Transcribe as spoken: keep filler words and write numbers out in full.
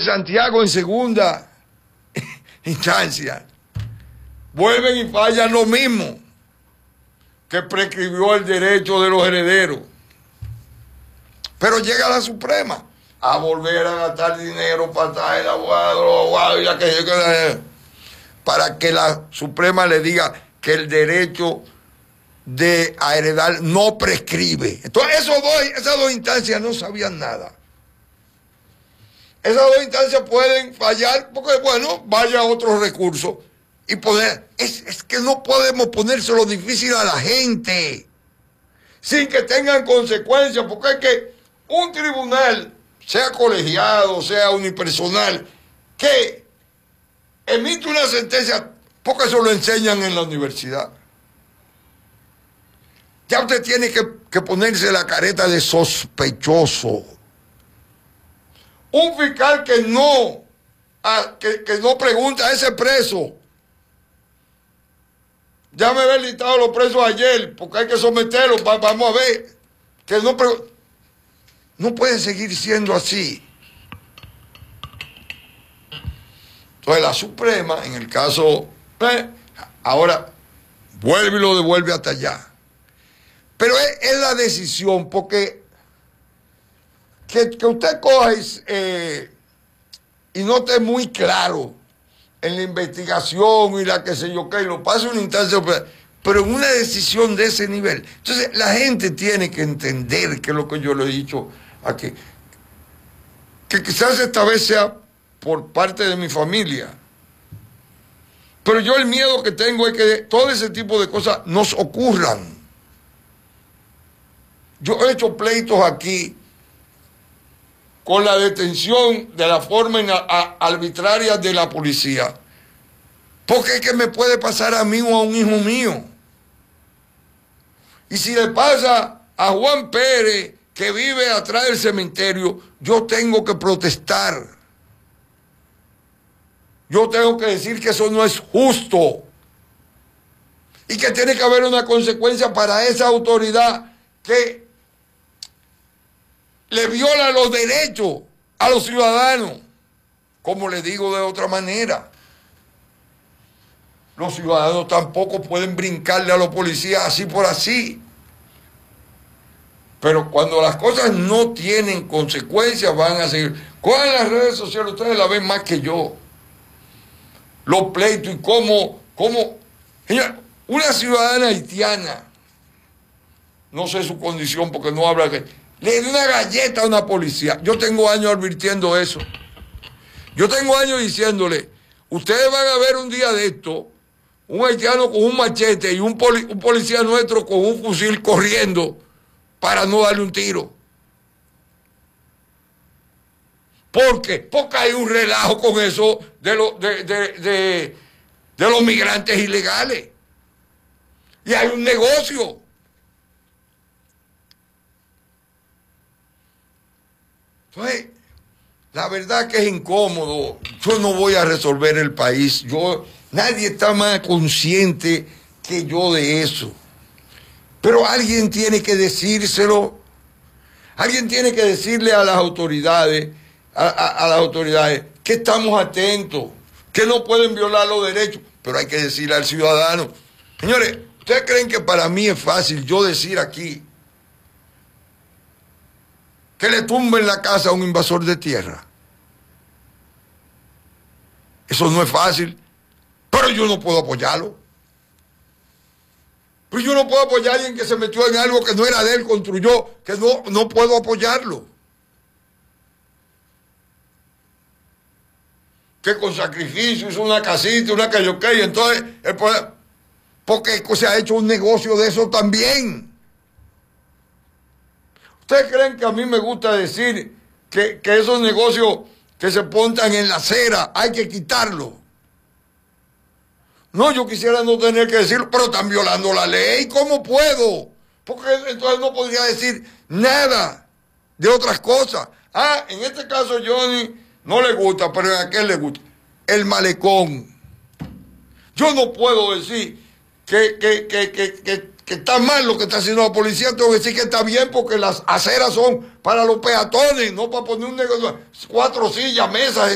Santiago en segunda instancia vuelven y fallan lo mismo, que prescribió el derecho de los herederos. Pero llega a la Suprema a volver a gastar dinero para traer el abogado, los abogados, ya que, que, para que la Suprema le diga que el derecho de a heredar no prescribe. Entonces esos dos, esas dos instancias no sabían nada. Esas dos instancias pueden fallar porque, bueno, vaya otro recurso y poner. Es, es que no podemos ponérselo difícil a la gente sin que tengan consecuencias, porque es que un tribunal, sea colegiado, sea unipersonal, que emite una sentencia, porque eso lo enseñan en la universidad. Ya usted tiene que, que ponerse la careta de sospechoso. Un fiscal que no, a, que, que no pregunta a ese preso. Ya me había listado los presos ayer, porque hay que someterlos, va, vamos a ver. Que no, no puede seguir siendo así. Entonces la Suprema, en el caso, eh, ahora vuelve y lo devuelve hasta allá. Pero es, es la decisión, porque que, que usted coja y, eh, y no esté muy claro en la investigación y la que sé yo qué, y lo pase una instancia, pero en una decisión de ese nivel. Entonces la gente tiene que entender, que es lo que yo le he dicho aquí, que quizás esta vez sea por parte de mi familia, pero yo el miedo que tengo es que todo ese tipo de cosas nos ocurran. Yo he hecho pleitos aquí con la detención de la forma arbitraria de la policía, porque es que me puede pasar a mí o a un hijo mío. Y si le pasa a Juan Pérez, que vive atrás del cementerio, yo tengo que protestar. Yo tengo que decir que eso no es justo y que tiene que haber una consecuencia para esa autoridad que le viola los derechos a los ciudadanos. Como le digo de otra manera, los ciudadanos tampoco pueden brincarle a los policías así por así. Pero cuando las cosas no tienen consecuencias, van a seguir. Con las redes sociales, ustedes la ven más que yo. Los pleitos y cómo, cómo, señora, una ciudadana haitiana, no sé su condición porque no habla que le dio una galleta a una policía. Yo tengo años advirtiendo eso. Yo tengo años diciéndole, ustedes van a ver un día de esto, un haitiano con un machete y un, poli, un policía nuestro con un fusil corriendo para no darle un tiro. ¿Por qué? Porque hay un relajo con eso de, lo, de, de, de, de los migrantes ilegales. Y hay un negocio. Entonces, la verdad que es incómodo. Yo no voy a resolver el país. Yo, nadie está más consciente que yo de eso. Pero alguien tiene que decírselo. Alguien tiene que decirle a las autoridades, a, a, a las autoridades, que estamos atentos, que no pueden violar los derechos, pero hay que decirle al ciudadano. Señores, ¿ustedes creen que para mí es fácil yo decir aquí que le tumben la casa a un invasor de tierra? Eso no es fácil, pero yo no puedo apoyarlo. Pero yo no puedo apoyar a alguien que se metió en algo que no era de él, construyó, que no, no puedo apoyarlo. Que con sacrificio hizo una casita, una cayoquea, y entonces, el poder, porque se ha hecho un negocio de eso también. ¿Ustedes creen que a mí me gusta decir que, que esos negocios que se pontan en la acera hay que quitarlos? No, yo quisiera no tener que decirlo, pero están violando la ley. ¿Cómo puedo? Porque entonces no podría decir nada de otras cosas. Ah, en este caso Johnny no le gusta, pero en aquel le gusta. El malecón. Yo no puedo decir que, que, que, que, que, que está mal lo que está haciendo la policía. Tengo que decir que está bien porque las aceras son para los peatones, no para poner un negocio, cuatro sillas, mesas.